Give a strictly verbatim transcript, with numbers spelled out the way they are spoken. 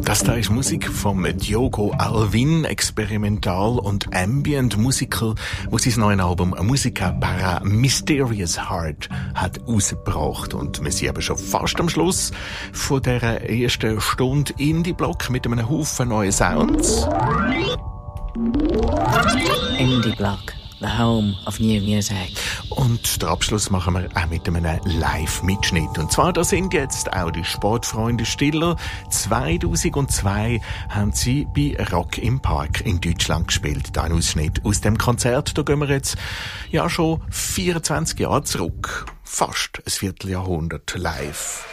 Das da ist Musik vom Diogo Alvin, experimental und ambient Musical, wo sein neues Album Musica para Mysterious Heart hat rausgebracht. Und wir sind eben schon fast am Schluss von dieser ersten Stunde Indie-Block mit einem Haufen neuen Sounds. Indie-Block, the home of new music. Und den Abschluss machen wir auch mit einem Live-Mitschnitt. Und zwar, da sind jetzt auch die Sportfreunde Stiller. zweitausendzwei haben sie bei Rock im Park in Deutschland gespielt. Da ein Ausschnitt aus dem Konzert. Da gehen wir jetzt ja schon vierundzwanzig Jahre zurück. Fast ein Vierteljahrhundert live.